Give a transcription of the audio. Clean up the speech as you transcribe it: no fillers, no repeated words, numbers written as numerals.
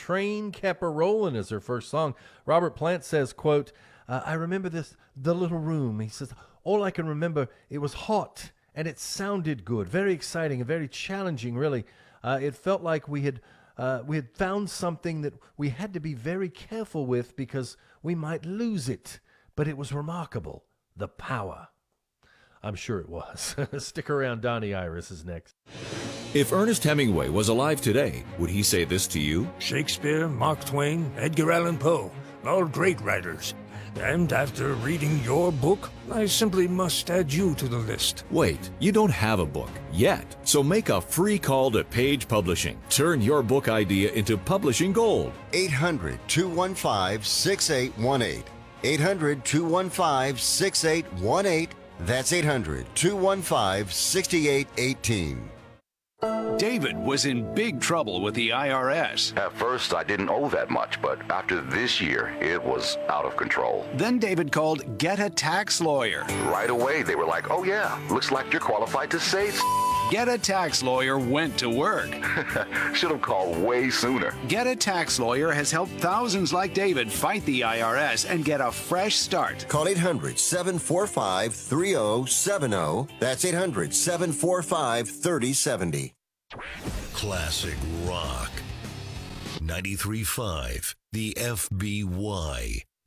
Train Kept a Rollin' is her first song. Robert Plant says, quote, I remember the little room. He says, all I can remember, it was hot and it sounded good. Very exciting and very challenging, really. It felt like we had found something that we had to be very careful with because we might lose it. But it was remarkable. The power. I'm sure it was. Stick around. Donnie Iris is next. If Ernest Hemingway was alive today, would he say this to you? Shakespeare, Mark Twain, Edgar Allan Poe, all great writers. And after reading your book, I simply must add you to the list. Wait, you don't have a book yet. So make a free call to Page Publishing. Turn your book idea into publishing gold. 800-215-6818. 800-215-6818. That's 800-215-6818. David was in big trouble with the IRS. At first, I didn't owe that much, but after this year, it was out of control. Then David called Get a Tax Lawyer. Right away, they were like, oh yeah, looks like you're qualified to save. Get a Tax Lawyer went to work. Should have called way sooner. Get a Tax Lawyer has helped thousands like David fight the IRS and get a fresh start. Call 800-745-3070. That's 800-745-3070. Classic rock. 93.5, the FBY.